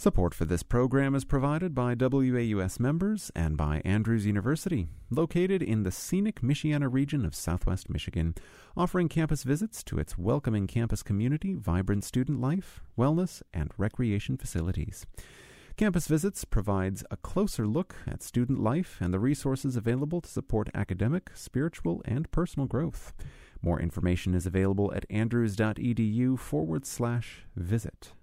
Support for this program is provided by WAUS members and by Andrews University, located in the scenic Michiana region of southwest Michigan, offering campus visits to its welcoming campus community, vibrant student life, wellness, and recreation facilities. Campus Visits provides a closer look at student life and the resources available to support academic, spiritual, and personal growth. More information is available at andrews.edu/visit.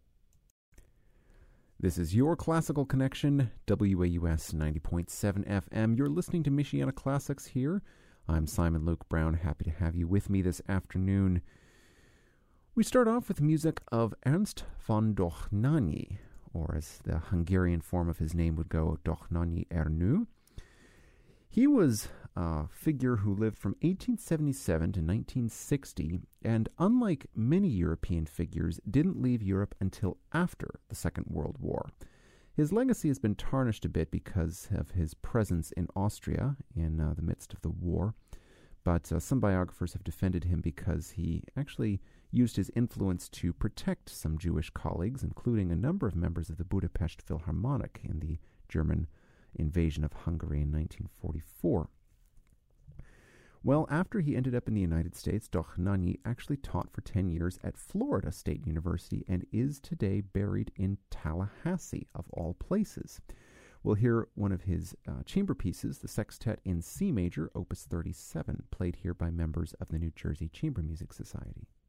This is your Classical Connection, WAUS 90.7 FM. You're listening to Michiana Classics here. I'm Simon Luke Brown, happy to have you with me this afternoon. We start off with music of Ernst von Dohnányi, or as the Hungarian form of his name would go, Dohnányi Ernő. He was a figure who lived from 1877 to 1960, and unlike many European figures, didn't leave Europe until after the Second World War. His legacy has been tarnished a bit because of his presence in Austria in the midst of the war, but some biographers have defended him because he actually used his influence to protect some Jewish colleagues, including a number of members of the Budapest Philharmonic in the German invasion of Hungary in 1944. Well, after he ended up in the United States, Dohnányi actually taught for 10 years at Florida State University and is today buried in Tallahassee, of all places. We'll hear one of his chamber pieces, the Sextet in C major, Opus 37, played here by members of the New Jersey Chamber Music Society.